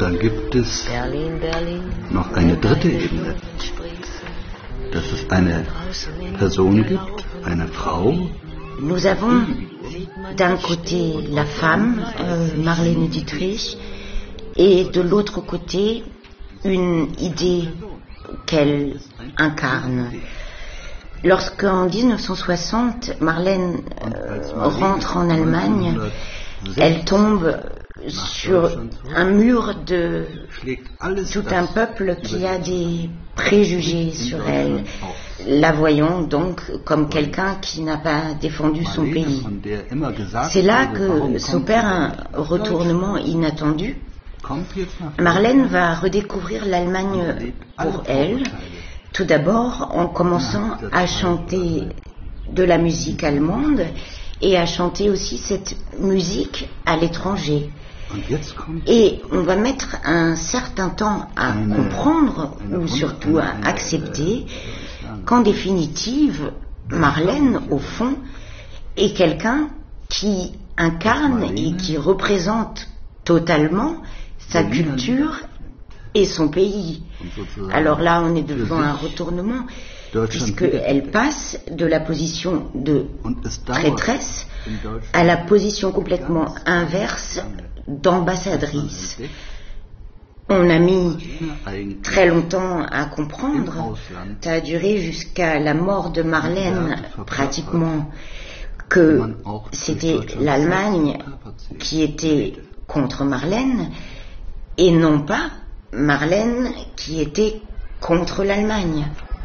dann gibt es noch eine dritte Ebene, dass es eine Person gibt, eine Frau. Nous avons d'un côté la femme, Marlène Dietrich, et de l'autre côté une idée qu'elle incarne. Lorsqu'en 1960, Marlène rentre en Allemagne, elle tombe sur un mur de tout un peuple qui a des préjugés sur elle, la voyant donc comme quelqu'un qui n'a pas défendu son pays. C'est là que s'opère un retournement inattendu. Marlène va redécouvrir l'Allemagne pour elle, tout d'abord en commençant à chanter de la musique allemande et à chanter aussi cette musique à l'étranger. Et on va mettre un certain temps à comprendre, ou surtout à accepter, qu'en définitive, Marlène, au fond, est quelqu'un qui incarne et qui représente totalement sa culture et son pays. Alors là, on est devant un retournement, puisqu'elle passe de la position de traîtresse à la position complètement inverse d'ambassadrice. On a mis très longtemps à comprendre, ça a duré jusqu'à la mort de Marlène pratiquement, que c'était l'Allemagne qui était contre Marlène et non pas Marlène qui était contre l'Allemagne.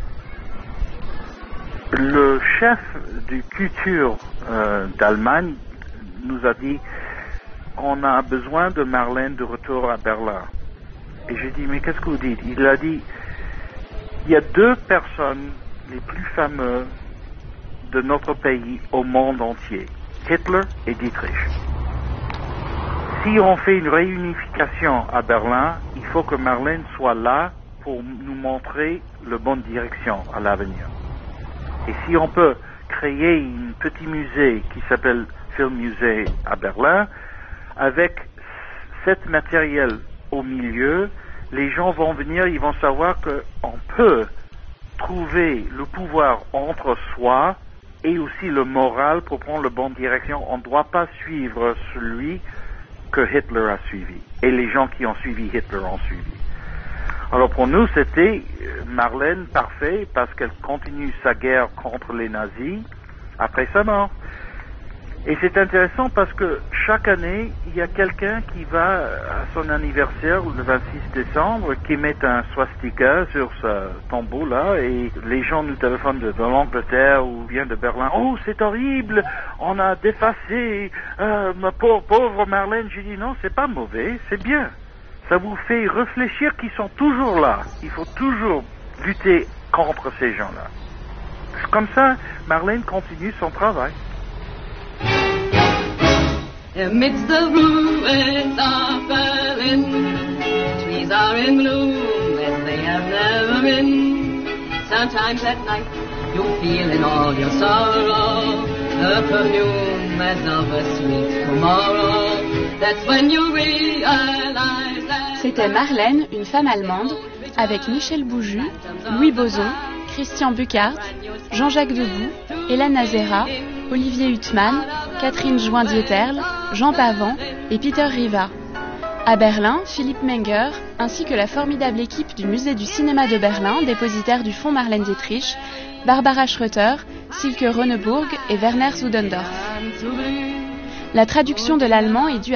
Le chef de culture d'Allemagne nous a dit on a besoin de Marlène de retour à Berlin. Et j'ai dit mais qu'est-ce que vous dites? Il a dit il y a deux personnes les plus fameuses de notre pays au monde entier, Hitler et Dietrich. Si on fait une réunification à Berlin, il faut que Marlène soit là pour nous montrer la bonne direction à l'avenir. Et si on peut créer un petit musée qui s'appelle Filmmusee à Berlin, avec cet matériel au milieu, les gens vont venir, ils vont savoir qu'on peut trouver le pouvoir entre soi et aussi le moral pour prendre la bonne direction. On ne doit pas suivre celui que Hitler a suivi. Et les gens qui ont suivi Hitler ont suivi. Alors pour nous, c'était Marlène parfait parce qu'elle continue sa guerre contre les nazis après sa mort. Et c'est intéressant parce que chaque année, il y a quelqu'un qui va à son anniversaire, le 26 décembre, qui met un swastika sur ce tombeau-là, et les gens nous téléphonent de l'Angleterre ou bien de Berlin. « Oh, c'est horrible, on a défacé ma pauvre Marlène. » J'ai dit « Non, c'est pas mauvais, c'est bien. Ça vous fait réfléchir qu'ils sont toujours là. Il faut toujours lutter contre ces gens-là. » Comme ça, Marlène continue son travail. Amidst the ruins of Berlin, trees are in bloom as they have never been. Sometimes at night you'll feel in all your sorrow the perfume as of a sweet tomorrow. That's when you realize that. C'était Marlène, une femme allemande, avec Michel Bouju, Louis Boson, Christian Buchardt, Jean-Jacques Debout, Hélène Azera, Olivier Huttmann, Catherine Join-Dieterle, Jean Pavant et Peter Riva. À Berlin, Philippe Menger, ainsi que la formidable équipe du Musée du cinéma de Berlin, dépositaire du fonds Marlène Dietrich, Barbara Schröter, Silke Rönneburg et Werner Zudendorf. La traduction de l'allemand est due